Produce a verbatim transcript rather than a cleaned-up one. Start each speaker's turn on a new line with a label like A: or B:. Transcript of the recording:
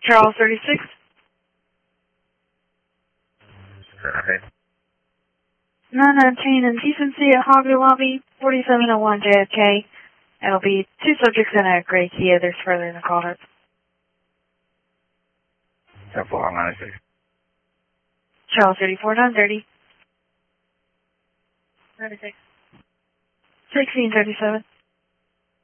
A: Charles thirty-six.
B: Okay.
A: nine nineteen in decency at Hobby Lobby, forty-seven oh one J F K. It'll be two subjects and a gray Kia. There's further in the call notes.
B: ten four ninety-six.
A: Charles thirty-four, nine thirty. thirty-six. sixteen thirty-seven.